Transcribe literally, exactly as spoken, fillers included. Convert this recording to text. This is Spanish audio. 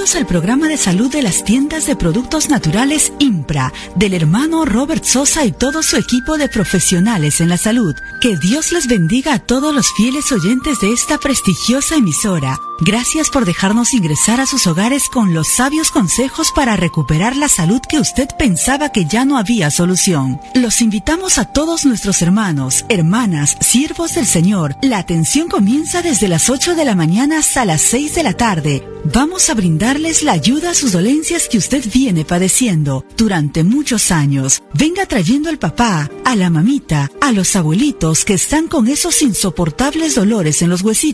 Bienvenidos al programa de salud de las tiendas de productos naturales IMPRA, del hermano Robert Sosa y todo su equipo de profesionales en la salud. Que Dios les bendiga a todos los fieles oyentes de esta prestigiosa emisora. Gracias por dejarnos ingresar a sus hogares con los sabios consejos para recuperar la salud que usted pensaba que ya no había solución. Los invitamos a todos nuestros hermanos, hermanas, siervos del Señor. La atención comienza desde las ocho de la mañana hasta las seis de la tarde. Vamos a brindarles la ayuda a sus dolencias que usted viene padeciendo durante muchos años. Venga trayendo al papá, a la mamita, a los abuelitos que están con esos insoportables dolores en los huesitos.